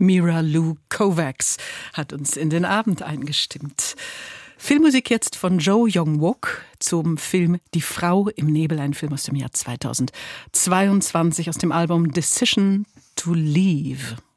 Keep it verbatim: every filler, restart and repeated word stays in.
Mira Lou Kovacs hat uns in den Abend eingestimmt. Filmmusik jetzt von Jo Young-wook zum Film Die Frau im Nebel, ein Film aus dem Jahr zweitausendzweiundzwanzig aus dem Album Decision to Leave.